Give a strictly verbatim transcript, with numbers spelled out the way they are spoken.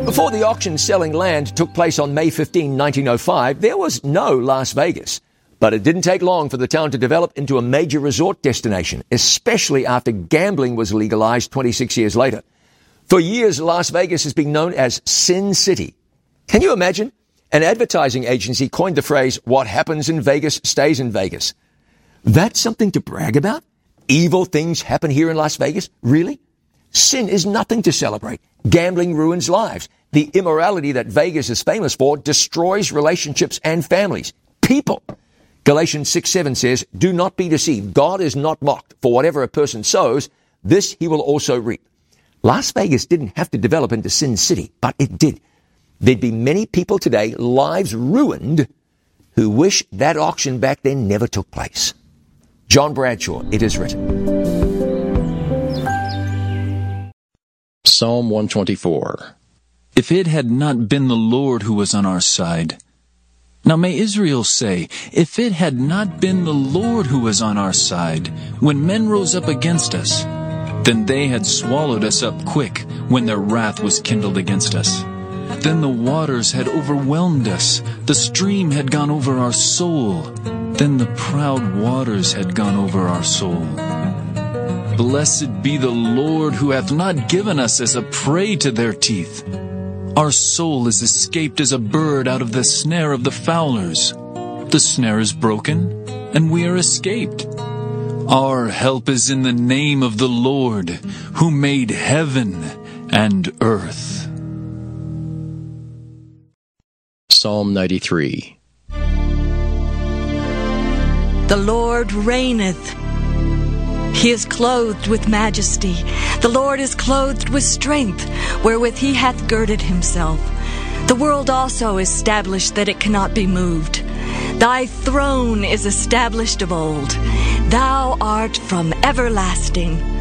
Before the auction selling land took place on May fifteenth, nineteen oh five, there was no Las Vegas. But it didn't take long for the town to develop into a major resort destination, especially after gambling was legalized twenty-six years later. For years, Las Vegas has been known as Sin City. Can you imagine? An advertising agency coined the phrase, "What happens in Vegas stays in Vegas." That's something to brag about? Evil things happen here in Las Vegas? Really? Sin is nothing to celebrate. Gambling ruins lives. The immorality that Vegas is famous for destroys relationships and families. People. Galatians six seven says, "Do not be deceived. God is not mocked. For whatever a person sows, this he will also reap." Las Vegas didn't have to develop into Sin City, but it did. There'd be many people today, lives ruined, who wish that auction back then never took place. John Bradshaw, it is written. Psalm one twenty-four. If it had not been the Lord who was on our side. Now may Israel say, if it had not been the Lord who was on our side, when men rose up against us, then they had swallowed us up quick when their wrath was kindled against us. Then the waters had overwhelmed us, the stream had gone over our soul, then the proud waters had gone over our soul. Blessed be the Lord who hath not given us as a prey to their teeth. Our soul is escaped as a bird out of the snare of the fowlers. The snare is broken, and we are escaped. Our help is in the name of the Lord, who made heaven and earth. Psalm ninety-three. The Lord reigneth. He is clothed with majesty. The Lord is clothed with strength, wherewith he hath girded himself. The world also is established that it cannot be moved. Thy throne is established of old. Thou art from everlasting.